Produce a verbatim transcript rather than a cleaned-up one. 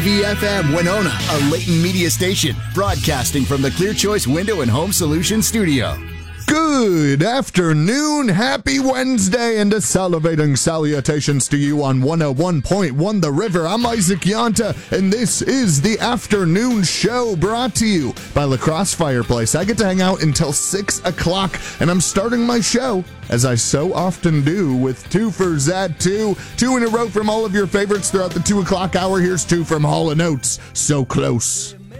V F M Winona, a Leighton Media station, broadcasting from the Clear Choice Window and Home Solutions studio. Good afternoon, happy Wednesday, and a salivating salutations to you on one oh one point one The River. I'm Isaac Yanta, and this is the afternoon show brought to you by La Crosse Fireplace. I get to hang out until six o'clock, and I'm starting my show, as I so often do, with two for Zad two. Two in a row from all of your favorites throughout the two o'clock hour. Here's two from Hall and Oates, So Close.